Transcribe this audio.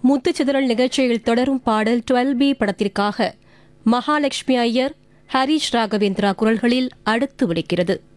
முத்துச்சிதறல் நிகழ்ச்சியில் தொடரும் பாடல் 12B படத்திற்காக மகாலட்சுமி ஐயர், ஹரிஷ் ராகவேந்திரா குரல்களில் அடுத்து ஒலிக்கிறது.